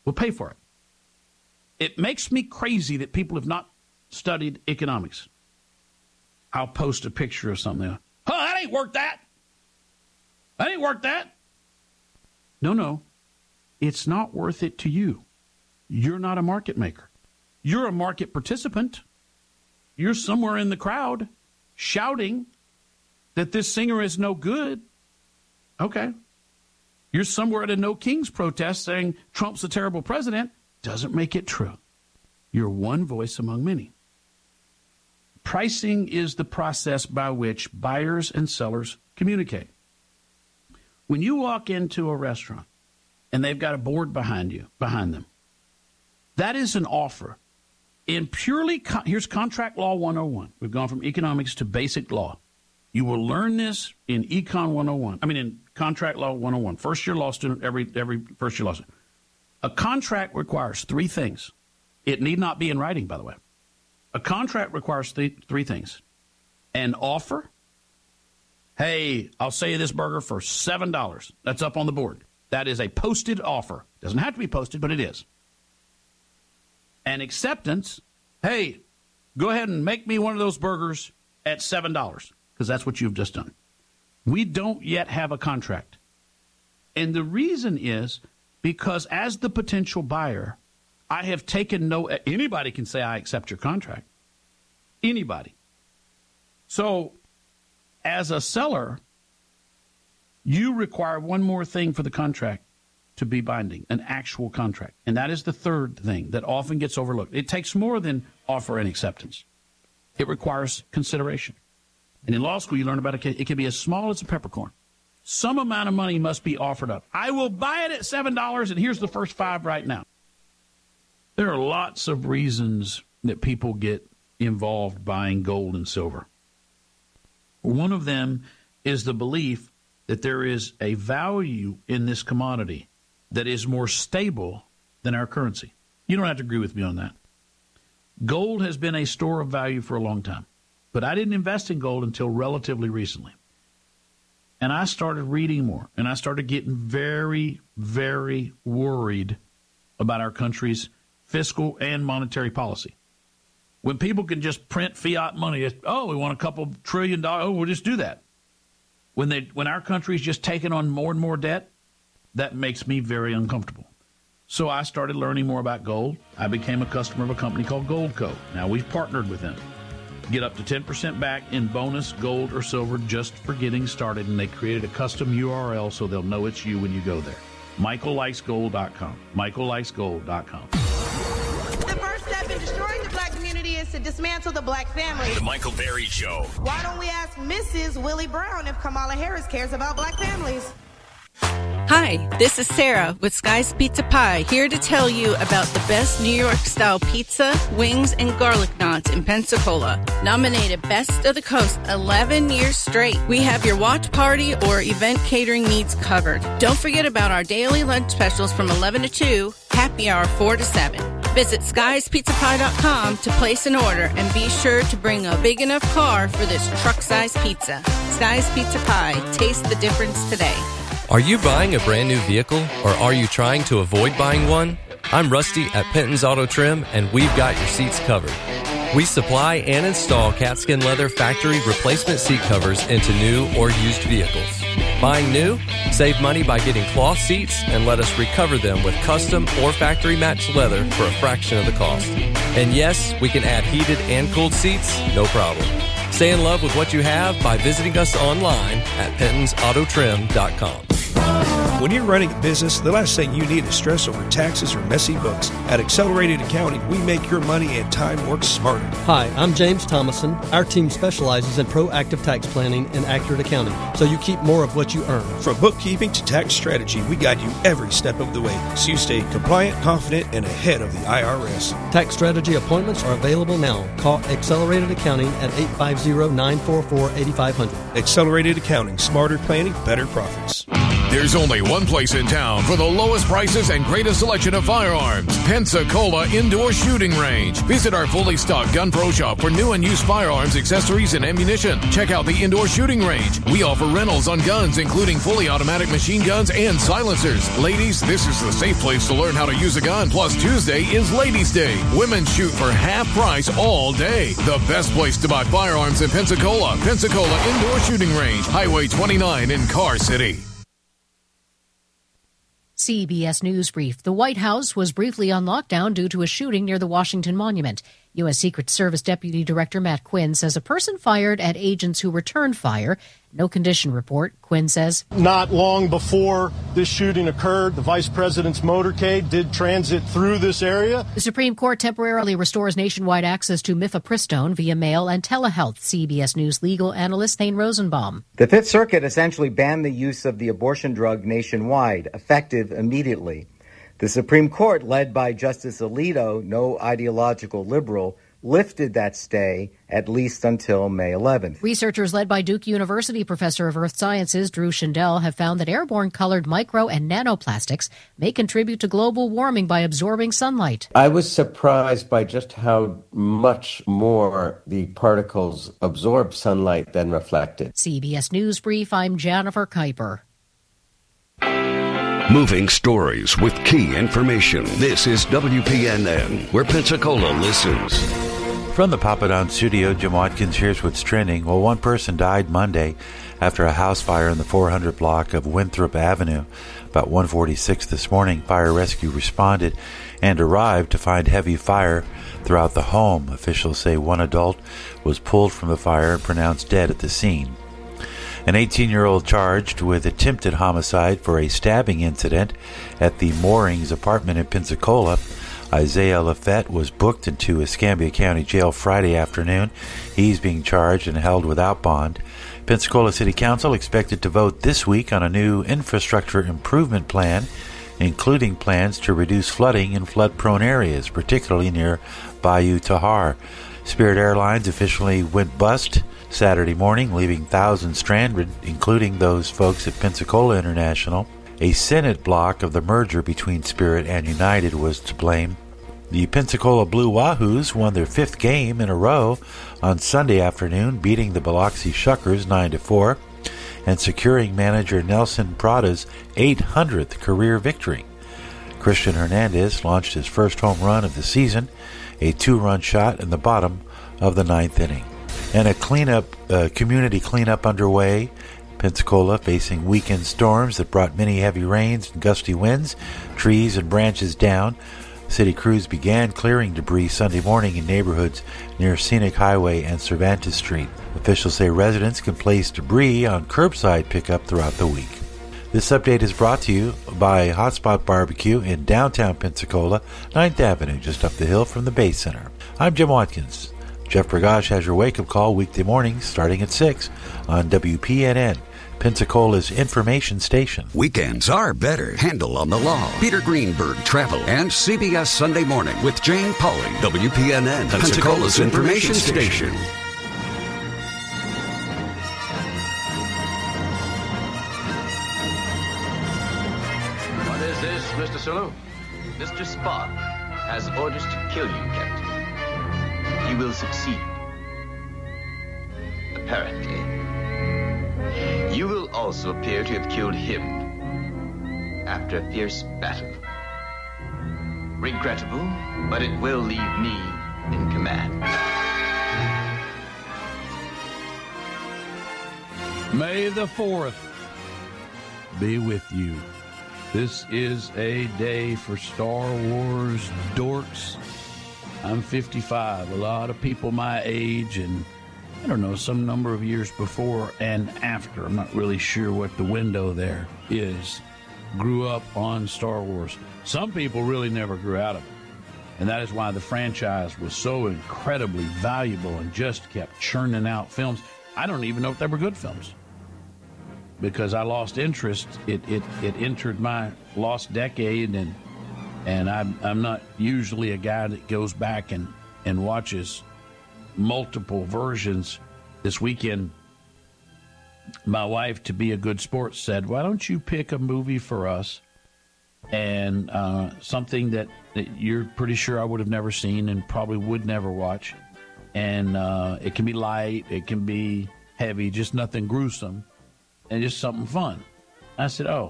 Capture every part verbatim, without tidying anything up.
will pay for it. It makes me crazy that people have not studied economics. I'll post a picture of something. Oh, that ain't worth that. That ain't worth that. No, no. It's not worth it to you. You're not a market maker. You're a market participant. You're somewhere in the crowd shouting that this singer is no good. Okay. You're somewhere at a No Kings protest saying Trump's a terrible president. Doesn't make it true. You're one voice among many. Pricing is the process by which buyers and sellers communicate. When you walk into a restaurant and they've got a board behind you, behind them, that is an offer. In purely, con- here's Contract Law one oh one. We've gone from economics to basic law. You will learn this in Econ one oh one. I mean, in Contract Law one oh one. First year law student, every every first year law student. A contract requires three things. It need not be in writing, by the way. A contract requires th- three things. An offer. Hey, I'll sell you this burger for seven dollars. That's up on the board. That is a posted offer. Doesn't have to be posted, but it is. An acceptance. Hey, go ahead and make me one of those burgers at seven dollars, because that's what you've just done. We don't yet have a contract. And the reason is because as the potential buyer, I have taken no, anybody can say I accept your contract. Anybody. So as a seller, you require one more thing for the contract to be binding, an actual contract. And that is the third thing that often gets overlooked. It takes more than offer and acceptance. It requires consideration. And in law school, you learn about it. It can be as small as a peppercorn. Some amount of money must be offered up. I will buy it at seven dollars, and here's the first five right now. There are lots of reasons that people get involved buying gold and silver. One of them is the belief that there is a value in this commodity that is more stable than our currency. You don't have to agree with me on that. Gold has been a store of value for a long time, but I didn't invest in gold until relatively recently. And I started reading more, and I started getting very, very worried about our country's fiscal and monetary policy. When people can just print fiat money, oh, we want a couple trillion dollars, oh, we'll just do that. When they, when our country's just taking on more and more debt, that makes me very uncomfortable. So I started learning more about gold. I became a customer of a company called Goldco. Now we've partnered with them. Get up to ten percent back in bonus gold or silver just for getting started, and they created a custom U R L so they'll know it's you when you go there. Michael Likes Gold dot com. Michael Likes Gold dot com. The first step in destroying the black community is to dismantle the black family. The Michael Berry Show. Why don't we ask Missus Willie Brown if Kamala Harris cares about black families? Hi, this is Sarah with Sky's Pizza Pie, here to tell you about the best New York-style pizza, wings, and garlic knots in Pensacola. Nominated Best of the Coast eleven years straight. We have your watch party or event catering needs covered. Don't forget about our daily lunch specials from eleven to two, happy hour four to seven. Visit skies pizza pie dot com to place an order, and be sure to bring a big enough car for this truck-sized pizza. Sky's Pizza Pie. Taste the difference today. Are you buying a brand new vehicle, or are you trying to avoid buying one? I'm Rusty at Penton's Auto Trim, and we've got your seats covered. We supply and install catskin leather factory replacement seat covers into new or used vehicles. Buying new? Save money by getting cloth seats and let us recover them with custom or factory matched leather for a fraction of the cost. And yes, we can add heated and cooled seats, no problem. Stay in love with what you have by visiting us online at pentons auto trim dot com. When you're running a business, the last thing you need is stress over taxes or messy books. At Accelerated Accounting, we make your money and time work smarter. Hi, I'm James Thomason. Our team specializes in proactive tax planning and accurate accounting, so you keep more of what you earn. From bookkeeping to tax strategy, we guide you every step of the way, so you stay compliant, confident, and ahead of the I R S. Tax strategy appointments are available now. Call Accelerated Accounting at eight five zero, nine four four, eight five zero zero. Accelerated Accounting, smarter planning, better profits. There's only one place in town for the lowest prices and greatest selection of firearms. Pensacola Indoor Shooting Range. Visit our fully stocked Gun Pro shop for new and used firearms, accessories, and ammunition. Check out the Indoor Shooting Range. We offer rentals on guns, including fully automatic machine guns and silencers. Ladies, this is the safe place to learn how to use a gun. Plus, Tuesday is Ladies' Day. Women shoot for half price all day. The best place to buy firearms in Pensacola. Pensacola Indoor Shooting Range, Highway twenty-nine in Car City. C B S News Brief. The White House was briefly on lockdown due to a shooting near the Washington Monument. U S. Secret Service Deputy Director Matt Quinn says a person fired at agents who returned fire. No condition report. Quinn says, not long before this shooting occurred, the vice president's motorcade did transit through this area. The Supreme Court temporarily restores nationwide access to mifepristone via mail and telehealth. C B S News legal analyst Thane Rosenbaum. The Fifth Circuit essentially banned the use of the abortion drug nationwide, effective immediately. The Supreme Court, led by Justice Alito, no ideological liberal, lifted that stay at least until May eleventh. Researchers led by Duke University professor of earth sciences Drew Shindell have found that airborne colored micro and nanoplastics may contribute to global warming by absorbing sunlight. I was surprised by just how much more the particles absorb sunlight than reflected. C B S News Brief, I'm Jennifer Kuiper. Moving stories with key information. This is W P N N, where Pensacola listens. From the Papa Don studio, Jim Watkins, here's what's trending. Well, one person died Monday after a house fire in the four hundred block of Winthrop Avenue. About one forty-six this morning, fire rescue responded and arrived to find heavy fire throughout the home. Officials say one adult was pulled from the fire and pronounced dead at the scene. An eighteen-year-old charged with attempted homicide for a stabbing incident at the Moorings apartment in Pensacola. Isaiah Lafette was booked into Escambia County Jail Friday afternoon. He's being charged and held without bond. Pensacola City Council expected to vote this week on a new infrastructure improvement plan, including plans to reduce flooding in flood-prone areas, particularly near Bayou Tahar. Spirit Airlines officially went bust Saturday morning, leaving thousands stranded, including those folks at Pensacola International. A Senate block of the merger between Spirit and United was to blame. The Pensacola Blue Wahoos won their fifth game in a row on Sunday afternoon, beating the Biloxi Shuckers nine to four and securing manager Nelson Prada's eight hundredth career victory. Christian Hernandez launched his first home run of the season, a two-run shot in the bottom of the ninth inning. And a cleanup, uh, community cleanup underway. Pensacola facing weekend storms that brought many heavy rains and gusty winds, trees and branches down. City crews began clearing debris Sunday morning in neighborhoods near Scenic Highway and Cervantes Street. Officials say residents can place debris on curbside pickup throughout the week. This update is brought to you by Hotspot Barbecue in downtown Pensacola, ninth Avenue, just up the hill from the Bay Center. I'm Jim Watkins. Jeff Bergosh has your wake-up call weekday mornings starting at six on W P N N, Pensacola's information station. Weekends are better. Handle on the Law. Peter Greenberg Travel and C B S Sunday Morning with Jane Pauley. W P N N, Pensacola's, Pensacola's information, information station. station. What is this, Mister Sulu? Mister Spock has orders to kill you, Captain. He will succeed. Apparently. You will also appear to have killed him after a fierce battle. Regrettable, but it will leave me in command. May the fourth be with you. This is a day for Star Wars dorks. I'm fifty-five. A lot of people my age and, I don't know, some number of years before and after, I'm not really sure what the window there is, grew up on Star Wars. Some people really never grew out of it. And that is why the franchise was so incredibly valuable and just kept churning out films. I don't even know if they were good films. Because I lost interest. It it, it entered my lost decade, and And I'm, I'm not usually a guy that goes back and, and watches multiple versions. This weekend, my wife, to be a good sport, said, why don't you pick a movie for us and uh, something that, that you're pretty sure I would have never seen and probably would never watch. And uh, it can be light, it can be heavy, just nothing gruesome, and just something fun. I said, oh.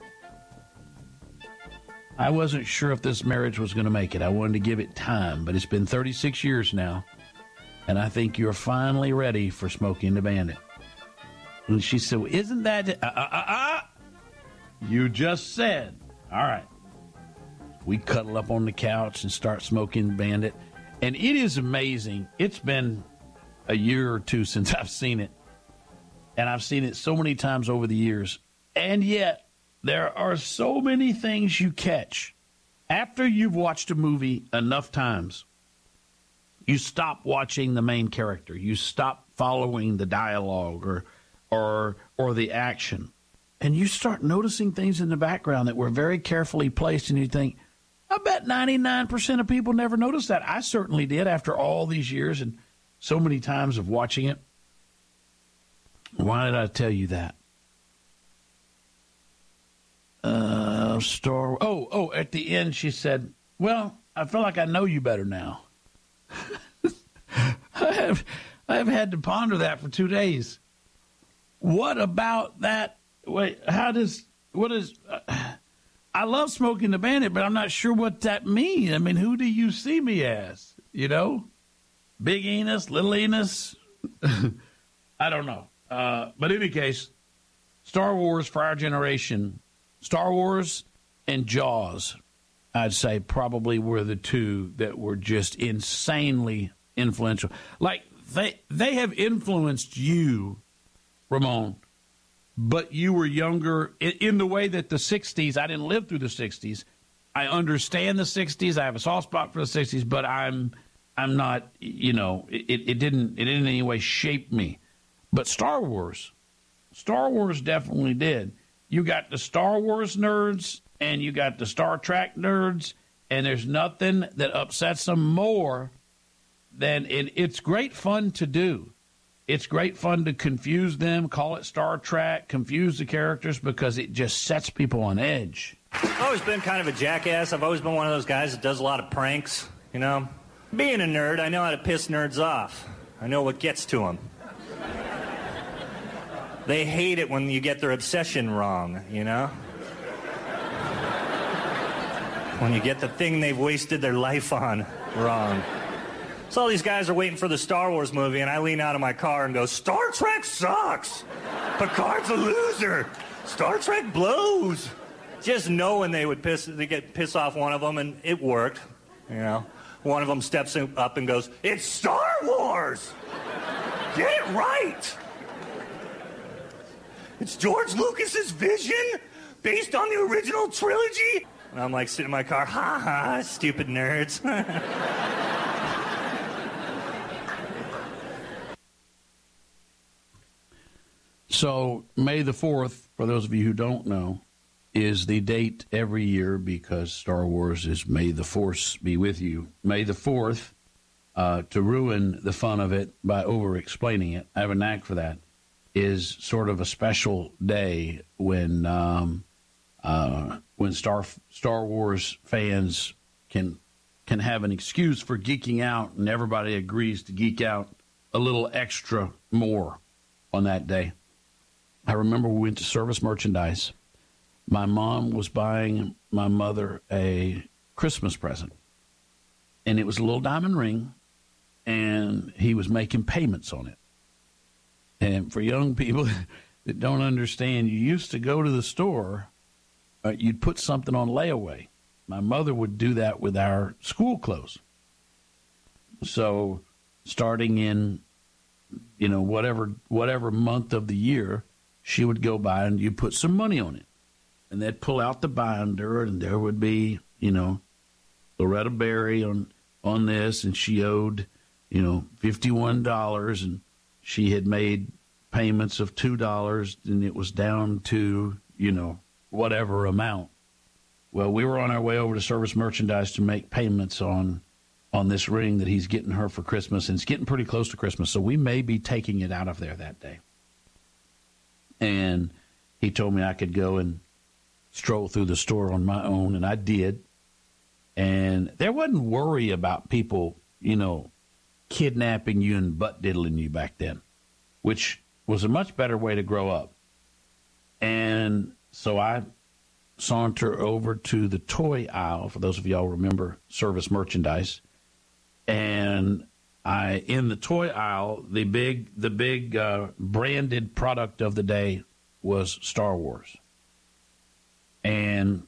I wasn't sure if this marriage was going to make it. I wanted to give it time, but it's been thirty-six years now, and I think you're finally ready for Smokey and the Bandit. And she said, well, isn't that... Uh, uh, uh, uh. You just said. All right. We cuddle up on the couch and start Smoking the Bandit. And it is amazing. It's been a year or two since I've seen it. And I've seen it so many times over the years. And yet, there are so many things you catch. After you've watched a movie enough times, you stop watching the main character. You stop following the dialogue or or or the action. And you start noticing things in the background that were very carefully placed, and you think, I bet ninety-nine percent of people never noticed that. I certainly did after all these years and so many times of watching it. Why did I tell you that? Uh, Star. Oh, oh, at the end she said, well, I feel like I know you better now. I have, I have had to ponder that for two days. What about that? Wait, how does, what is, uh, I love Smoking the Bandit, but I'm not sure what that means. I mean, who do you see me as? You know? Big Enos, Little Enos? I don't know. Uh, but in any case, Star Wars for our generation, Star Wars and Jaws, I'd say probably were the two that were just insanely influential. Like, they they have influenced you, Ramon, but you were younger in, in the way that the sixties, I didn't live through the sixties. I understand the sixties. I have a soft spot for the sixties, but I'm I'm not, you know, it, it didn't it didn't in any way shape me. But Star Wars, Star Wars definitely did. You got the Star Wars nerds and you got the Star Trek nerds, and there's nothing that upsets them more than it, it's great fun to do. It's great fun to confuse them, call it Star Trek, confuse the characters, because it just sets people on edge. I've always been kind of a jackass. I've always been one of those guys that does a lot of pranks, you know. Being a nerd, I know how to piss nerds off. I know what gets to them. They hate it when you get their obsession wrong, you know? When you get the thing they've wasted their life on wrong. So all these guys are waiting for the Star Wars movie, and I lean out of my car and go, Star Trek sucks! Picard's a loser! Star Trek blows! Just knowing they would piss, they get piss off one of them, and it worked, you know? One of them steps up and goes, it's Star Wars! Get it right! It's George Lucas's vision based on the original trilogy? And I'm like sitting in my car, ha ha, stupid nerds. So May the fourth, for those of you who don't know, is the date every year because Star Wars is May the Force be with you. May the fourth, uh, to ruin the fun of it by over-explaining it, I have a knack for that, is sort of a special day when um, uh, when Star Star Wars fans can can have an excuse for geeking out, and everybody agrees to geek out a little extra more on that day. I remember we went to Service Merchandise. My mom was buying my mother a Christmas present, and it was a little diamond ring, and he was making payments on it. And for young people that don't understand, you used to go to the store, uh, you'd put something on layaway. My mother would do that with our school clothes. So starting in, you know, whatever whatever month of the year, she would go by and you put some money on it. And they'd pull out the binder, and there would be, you know, Loretta Berry on, on this, and she owed, you know, fifty-one dollars, and she had made payments of two dollars, and it was down to, you know, whatever amount. Well, we were on our way over to Service Merchandise to make payments on on this ring that he's getting her for Christmas, and it's getting pretty close to Christmas, so we may be taking it out of there that day. And he told me I could go and stroll through the store on my own, and I did. And there wasn't worry about people, you know, kidnapping you and butt diddling you back then, which was a much better way to grow up. And so I saunter over to the toy aisle, for those of y'all remember Service Merchandise, and I in the toy aisle, the big the big uh, branded product of the day was Star Wars. And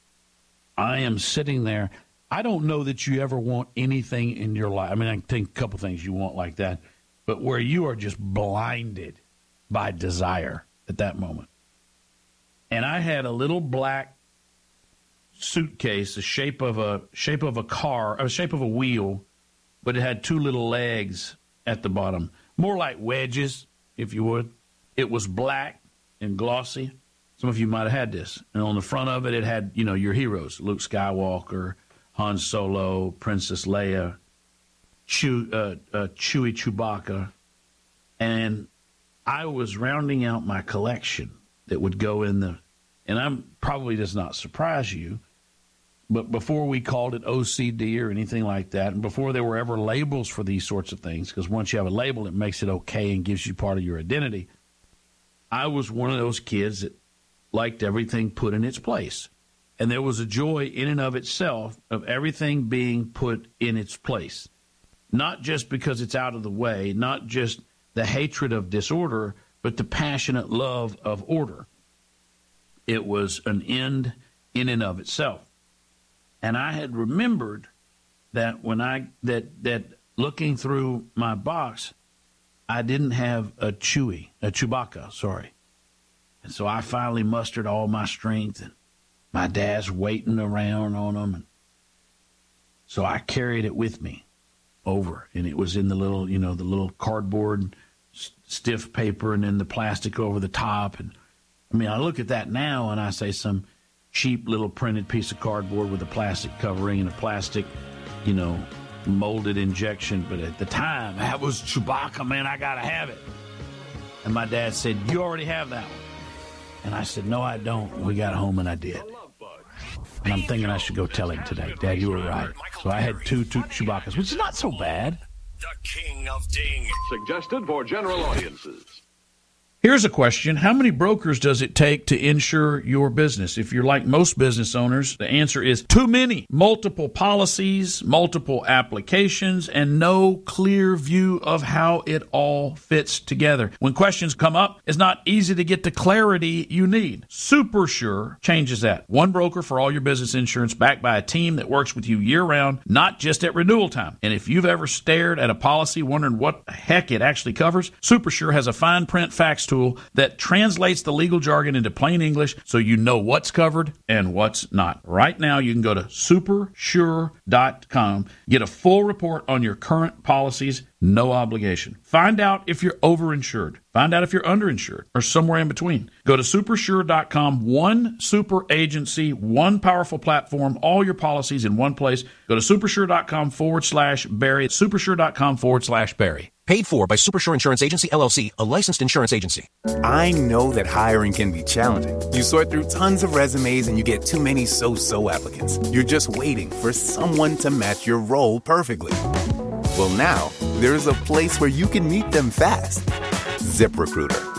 I am sitting there. I don't know that you ever want anything in your life. I mean, I can think a couple things you want like that, but where you are just blinded by desire at that moment. And I had a little black suitcase, the shape of a shape of a car, or shape of a wheel, but it had two little legs at the bottom, more like wedges, if you would. It was black and glossy. Some of you might have had this. And on the front of it, it had, you know, your heroes, Luke Skywalker, Han Solo, Princess Leia, Chew, uh, uh, Chewie Chewbacca. And I was rounding out my collection that would go in the, and I'm probably does not surprise you, but before we called it O C D or anything like that, and before there were ever labels for these sorts of things, because once you have a label, it makes it okay and gives you part of your identity, I was one of those kids that liked everything put in its place. And there was a joy in and of itself of everything being put in its place. Not just because it's out of the way, not just the hatred of disorder, but the passionate love of order. It was an end in and of itself. And I had remembered that when I, that, that looking through my box, I didn't have a Chewie, a Chewbacca, sorry. And so I finally mustered all my strength, and my dad's waiting around on them. And so I carried it with me over, and it was in the little, you know, the little cardboard stiff paper and then the plastic over the top. And I mean, I look at that now and I say some cheap little printed piece of cardboard with a plastic covering and a plastic, you know, molded injection. But at the time, that was Chewbacca, man, I got to have it. And my dad said, you already have that one. And I said, no, I don't. We got home and I did. And I'm thinking I should go tell him today, Dad, you were right. So I had two, two Chewbaccas, which is not so bad. The King of Ding. Suggested for general audiences. Here's a question. How many brokers does it take to insure your business? If you're like most business owners, the answer is too many. Multiple policies, multiple applications, and no clear view of how it all fits together. When questions come up, it's not easy to get the clarity you need. SuperSure changes that. One broker for all your business insurance, backed by a team that works with you year-round, not just at renewal time. And if you've ever stared at a policy wondering what the heck it actually covers, SuperSure has a fine print facts tool that translates the legal jargon into plain English so you know what's covered and what's not. Right now, you can go to super sure dot com, get a full report on your current policies, no obligation. Find out if you're overinsured. Find out if you're underinsured or somewhere in between. Go to super sure dot com, one super agency, one powerful platform, all your policies in one place. Go to super sure dot com forward slash Barry, super sure dot com forward slash Barry. Paid for by SuperSure Insurance Agency, L L C, a licensed insurance agency. I know that hiring can be challenging. You sort through tons of resumes and you get too many so-so applicants. You're just waiting for someone to match your role perfectly. Well, now, there's a place where you can meet them fast. ZipRecruiter.